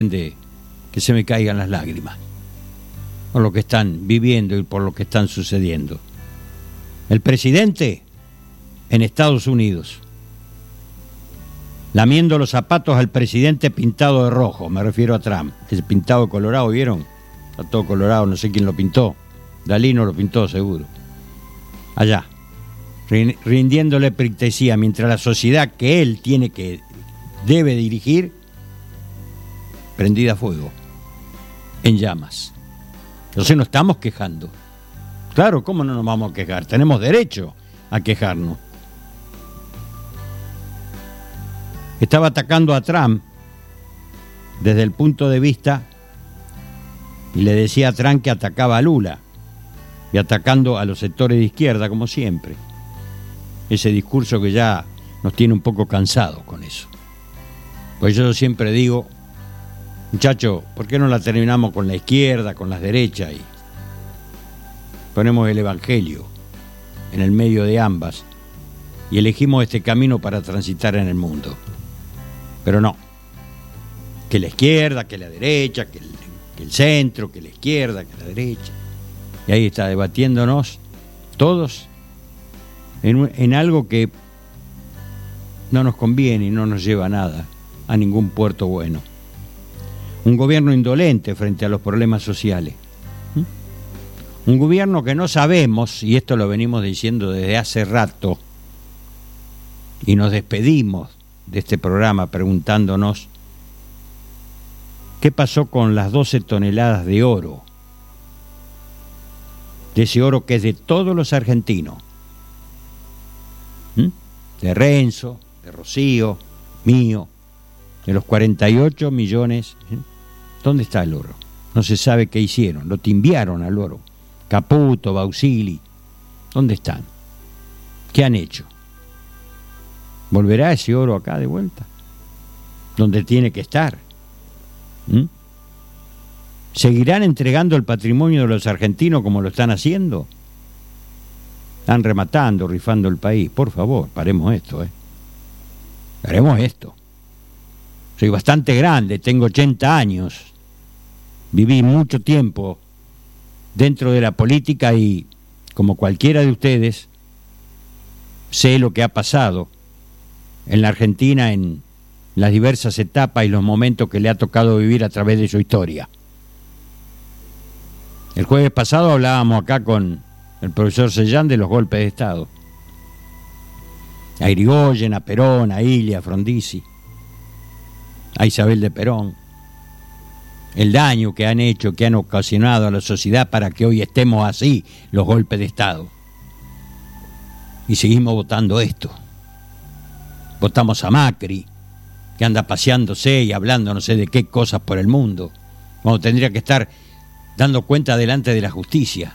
de que se me caigan las lágrimas por lo que están viviendo y por lo que están sucediendo. El presidente en Estados Unidos, lamiendo los zapatos al presidente pintado de rojo, me refiero a Trump, ese pintado de colorado, ¿vieron? Está todo colorado, no sé quién lo pintó, Dalí no lo pintó seguro. Allá, rindiéndole pleitesía, mientras la sociedad que él debe dirigir, prendida a fuego, en llamas. Entonces no estamos quejando. Claro, ¿cómo no nos vamos a quejar? Tenemos derecho a quejarnos. Estaba atacando a Trump desde el punto de vista, y le decía a Trump que atacaba a Lula, y atacando a los sectores de izquierda, como siempre. Ese discurso que ya nos tiene un poco cansados con eso. Pues yo siempre digo, muchachos, ¿por qué no la terminamos con la izquierda, con las derechas? Y ponemos el evangelio en el medio de ambas y elegimos este camino para transitar en el mundo. Pero no, que la izquierda, que la derecha, que el centro, que la izquierda, que la derecha. Y ahí está, debatiéndonos todos en algo que no nos conviene y no nos lleva a nada, a ningún puerto bueno. Un gobierno indolente frente a los problemas sociales. Un gobierno que no sabemos, y esto lo venimos diciendo desde hace rato, y nos despedimos de este programa preguntándonos qué pasó con las 12 toneladas de oro, de ese oro que es de todos los argentinos, de Renzo, de Rocío, mío, de los 48 millones. ¿Dónde está el oro? No se sabe qué hicieron, lo timbiaron al oro. Caputo, Bausili, ¿dónde están? ¿Qué han hecho? ¿Volverá ese oro acá de vuelta? ¿Dónde tiene que estar? ¿Seguirán entregando el patrimonio de los argentinos como lo están haciendo? Están rematando, rifando el país. Por favor, paremos esto, Paremos esto. Soy bastante grande, tengo 80 años. Viví mucho tiempo dentro de la política y, como cualquiera de ustedes, sé lo que ha pasado en la Argentina en las diversas etapas y los momentos que le ha tocado vivir a través de su historia. El jueves pasado hablábamos acá con el profesor Sellán de los golpes de Estado. A Irigoyen, a Perón, a Ilia, a Frondizi, a Isabel de Perón. El daño que han hecho, que han ocasionado a la sociedad para que hoy estemos así, los golpes de Estado. Y seguimos votando esto. Votamos a Macri, que anda paseándose y hablando no sé de qué cosas por el mundo, cuando tendría que estar dando cuenta delante de la justicia.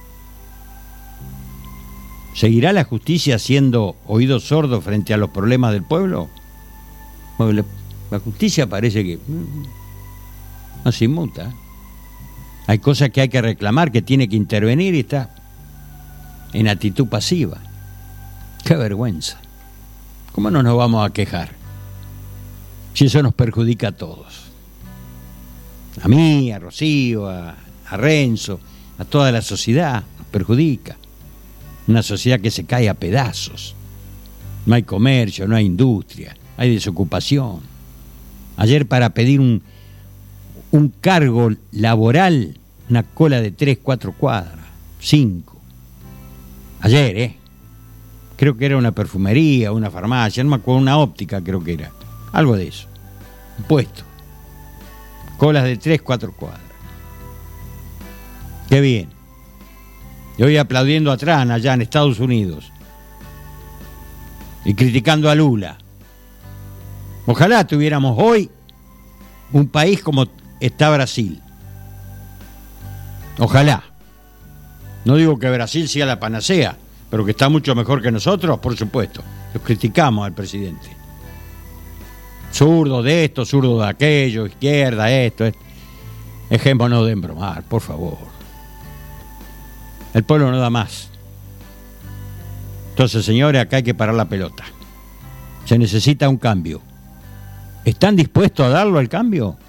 ¿Seguirá la justicia siendo oído sordo frente a los problemas del pueblo? Bueno, la justicia parece que no se inmuta. Hay cosas que hay que reclamar, que tiene que intervenir y está en actitud pasiva. ¡Qué vergüenza! ¿Cómo no nos vamos a quejar? Si eso nos perjudica a todos. A mí, a Rocío, a Renzo, a toda la sociedad nos perjudica. Una sociedad que se cae a pedazos. No hay comercio, no hay industria, hay desocupación. Ayer para pedir un cargo laboral, una cola de 3, 4 cuadras, 5. Ayer, creo que era una perfumería, una farmacia, no me acuerdo, una óptica creo que era. Algo de eso. Un puesto. Colas de 3, 4 cuadras. Qué bien. Y hoy aplaudiendo a Trump allá en Estados Unidos. Y criticando a Lula. Ojalá tuviéramos hoy un país como está Brasil. Ojalá. No digo que Brasil sea la panacea, pero que está mucho mejor que nosotros, por supuesto. Los criticamos al presidente. Zurdo de esto, zurdo de aquello, izquierda, esto. Dejémonos de embromar, por favor. El pueblo no da más. Entonces, señores, acá hay que parar la pelota. Se necesita un cambio. ¿Están dispuestos a darlo al cambio?